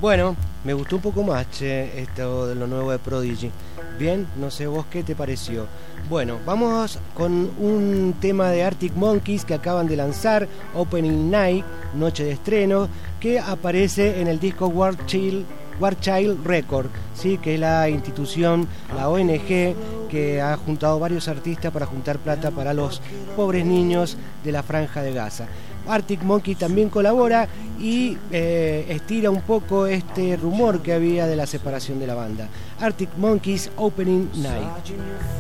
Bueno, me gustó un poco más, che, esto de lo nuevo de Prodigy. Bien, no sé vos qué te pareció. Bueno, vamos con un tema de Arctic Monkeys que acaban de lanzar, Opening Night, noche de estreno, que aparece en el disco War Child Record, ¿sí? Que es la institución, la ONG que ha juntado varios artistas para juntar plata para los pobres niños de la Franja de Gaza. Arctic Monkey también colabora y estira un poco este rumor que había de la separación de la banda. Arctic Monkeys, Opening Night.